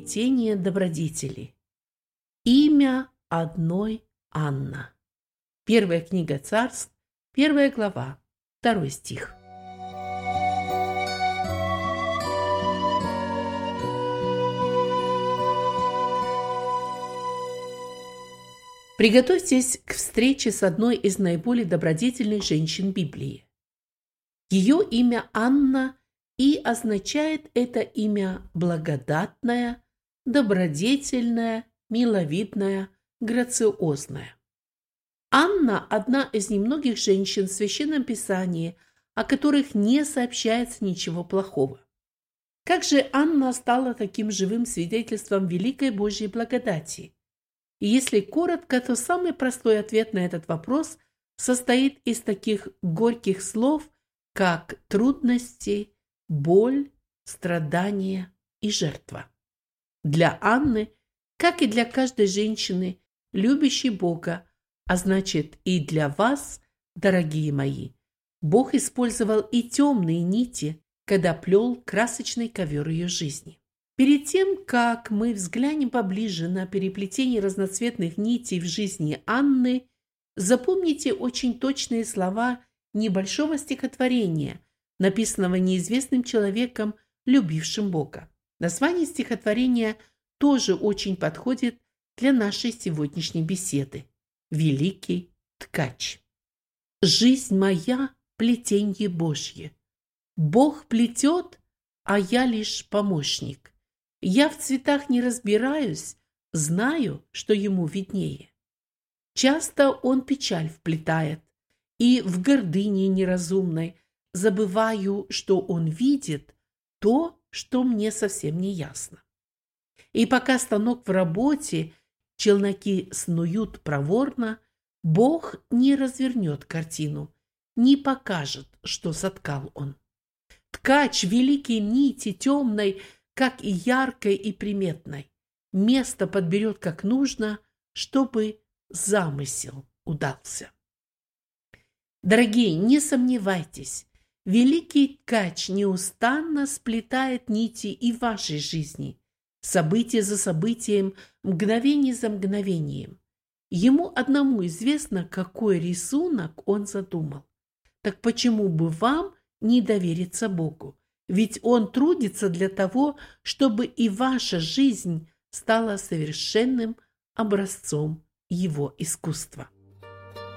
Переплетение добродетели. Имя одной Анна. Первая книга Царств, 1 глава, 2 стих. Приготовьтесь к встрече с одной из наиболее добродетельных женщин Библии. Ее имя Анна, и означает это имя благодатная, добродетельная, миловидная, грациозная. Анна – одна из немногих женщин в Священном Писании, о которых не сообщается ничего плохого. Как же Анна стала таким живым свидетельством великой Божьей благодати? И если коротко, то самый простой ответ на этот вопрос состоит из таких горьких слов, как трудности, боль, страдания и жертва. Для Анны, как и для каждой женщины, любящей Бога, а значит и для вас, дорогие мои, Бог использовал и темные нити, когда плел красочный ковер ее жизни. Перед тем, как мы взглянем поближе на переплетение разноцветных нитей в жизни Анны, запомните очень точные слова небольшого стихотворения, написанного неизвестным человеком, любившим Бога. Название стихотворения тоже очень подходит для нашей сегодняшней беседы. Великий ткач. Жизнь моя – плетенье Божье. Бог плетет, а я лишь помощник. Я в цветах не разбираюсь, знаю, что ему виднее. Часто он печаль вплетает, и в гордыне неразумной забываю, что он видит то, что мне совсем не ясно. И пока станок в работе, челноки снуют проворно, Бог не развернет картину, не покажет, что соткал он. Ткач великой нити темной, как и яркой и приметной, место подберет как нужно, чтобы замысел удался. Дорогие, не сомневайтесь, великий ткач неустанно сплетает нити и в вашей жизни, событие за событием, мгновение за мгновением. Ему одному известно, какой рисунок он задумал. Так почему бы вам не довериться Богу? Ведь Он трудится для того, чтобы и ваша жизнь стала совершенным образцом Его искусства.